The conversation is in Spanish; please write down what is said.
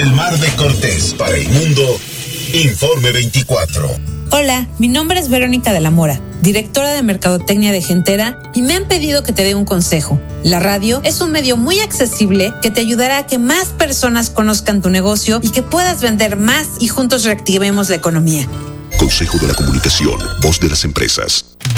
el Mar de Cortés. Para el mundo, Informe 24. Hola, mi nombre es Verónica de la Mora, directora de Mercadotecnia de Gentera, y me han pedido que te dé un consejo. La radio es un medio muy accesible que te ayudará a que más personas conozcan tu negocio y que puedas vender más y juntos reactivemos la economía. Consejo de la Comunicación, voz de las empresas.